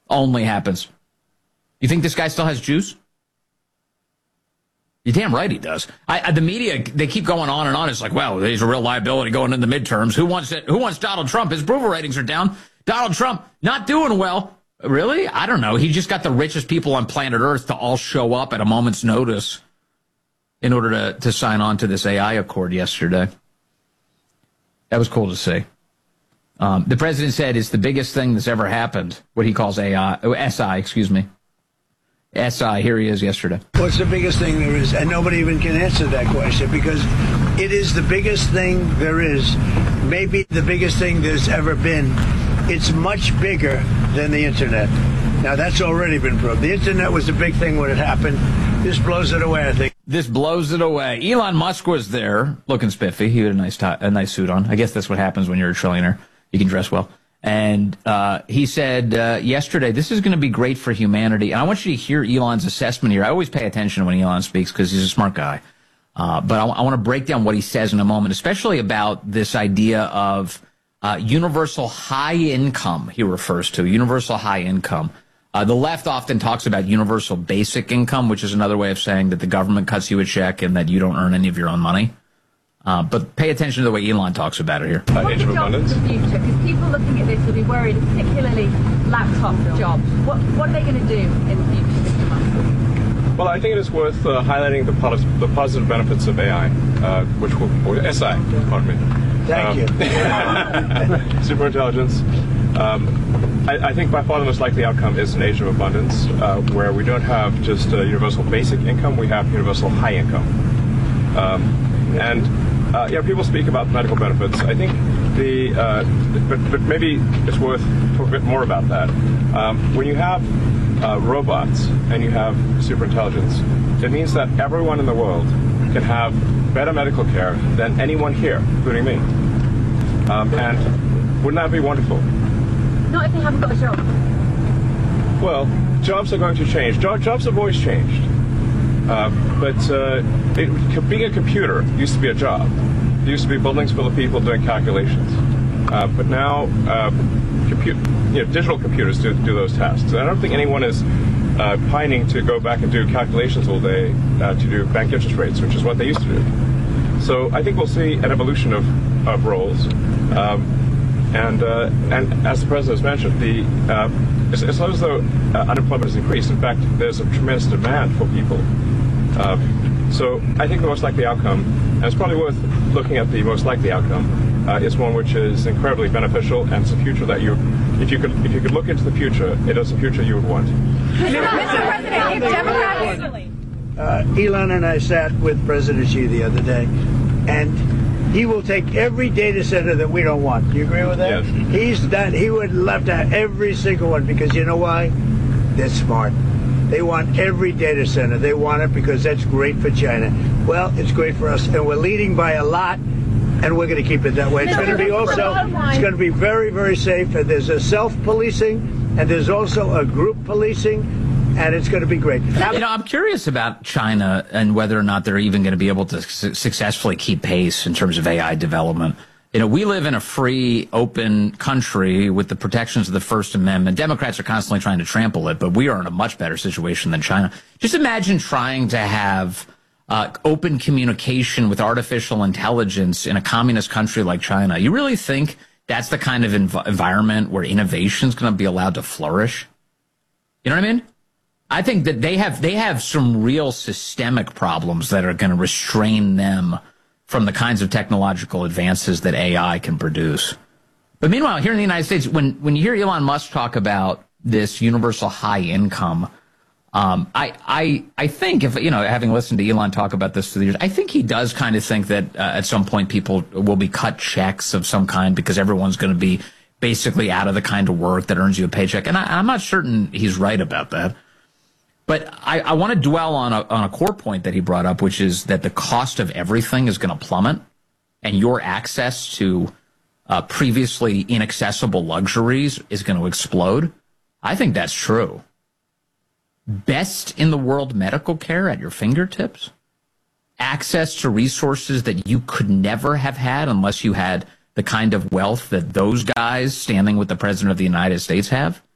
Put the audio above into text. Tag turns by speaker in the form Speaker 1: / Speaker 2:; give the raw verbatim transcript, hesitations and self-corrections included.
Speaker 1: Only happens. You think this guy still has juice? You're damn right he does. I, I, the media, they keep going on and on. It's like, well, he's a real liability going into the midterms. Who wants it? Who wants Donald Trump? His approval ratings are down. Donald Trump not doing well. Really? I don't know. He just got the richest people on planet Earth to all show up at a moment's notice in order to, to sign on to this A I accord yesterday. That was cool to see. Um, the president said it's the biggest thing that's ever happened, what he calls A I, oh, S I, excuse me. S I, here he is yesterday.
Speaker 2: What's the biggest thing there is? And nobody even can answer that question because it is the biggest thing there is. Maybe the biggest thing there's ever been. It's much bigger than the internet. Now, that's already been proved. The internet was the big thing when it happened. This blows it away, I think.
Speaker 1: This blows it away. Elon Musk was there, looking spiffy. He had a nice tie, a nice suit on. I guess that's what happens when you're a trillionaire. You can dress well. And uh, he said uh, yesterday, this is going to be great for humanity. And I want you to hear Elon's assessment here. I always pay attention when Elon speaks because he's a smart guy. Uh, but I, I want to break down what he says in a moment, especially about this idea of uh, universal high income, he refers to, universal high income. Uh, the left often talks about universal basic income, which is another way of saying that the government cuts you a check and that you don't earn any of your own money. Uh, but pay attention to the way Elon talks about it here.
Speaker 3: Uh, age of abundance. The future, because people looking at this will be worried, particularly laptop jobs. What what are they going to do in the future, Mister Musk?
Speaker 4: Well, I think it is worth uh, highlighting the, pos the positive benefits of A I, uh, which will, or S I, pardon me.
Speaker 2: Thank
Speaker 4: um, you. Super intelligence. Um, I, I think by far the most likely outcome is an age of abundance, uh, where we don't have just uh, universal basic income, we have universal high income. Um, and Uh, yeah, people speak about medical benefits. I think the, uh, but, but maybe it's worth talking a bit more about that. Um, when you have uh, robots and you have superintelligence, it means that everyone in the world can have better medical care than anyone here, including me. Um, and wouldn't that be wonderful?
Speaker 3: Not if they haven't got a job.
Speaker 4: Well, jobs are going to change. Jo jobs have always changed. Uh, but uh, it, being a computer used to be a job. There used to be buildings full of people doing calculations. Uh, but now, uh, compute, you know, digital computers do, do those tasks. And I don't think anyone is uh, pining to go back and do calculations all day uh, to do bank interest rates, which is what they used to do. So I think we'll see an evolution of, of roles. Um, and, uh, and as the President has mentioned, the, uh, it's, it's not as though uh, unemployment has increased. In fact, there's a tremendous demand for people. Uh, so I think the most likely outcome, and it's probably worth looking at the most likely outcome, uh, is one which is incredibly beneficial, and it's a future that you, if you could, if you could look into the future, it is a future you would want.
Speaker 3: Mister President, if Democrats...
Speaker 2: Uh, Elon and I sat with President Xi the other day, and he will take every data center that we don't want. Do you agree with that?
Speaker 4: Yes.
Speaker 2: He's done. He would love to have every single one because you know why? They're smart. They want every data center. They want it because that's great for China. Well, it's great for us, and we're leading by a lot, and we're going to keep it that way. It's going to be also, it's going to be very, very safe, and there's a self-policing, and there's also a group policing, and it's going to be great.
Speaker 1: You know, I'm curious about China and whether or not they're even going to be able to su successfully keep pace in terms of A I development. You know, we live in a free, open country with the protections of the First Amendment. Democrats are constantly trying to trample it, but we are in a much better situation than China. Just imagine trying to have uh, open communication with artificial intelligence in a communist country like China. You really think that's the kind of env environment where innovation is going to be allowed to flourish? You know what I mean? I think that they have, they have some real systemic problems that are going to restrain them from the kinds of technological advances that A I can produce. But meanwhile, here in the United States, when, when you hear Elon Musk talk about this universal high income, um, I, I, I think if, you know, having listened to Elon talk about this through the years, I think he does kind of think that uh, at some point people will be cut checks of some kind because everyone's going to be basically out of the kind of work that earns you a paycheck. And I, I'm not certain he's right about that. But I, I want to dwell on a, on a core point that he brought up, which is that the cost of everything is going to plummet, and your access to uh, previously inaccessible luxuries is going to explode. I think that's true. Best in the world medical care at your fingertips, access to resources that you could never have had unless you had the kind of wealth that those guys standing with the President of the United States have.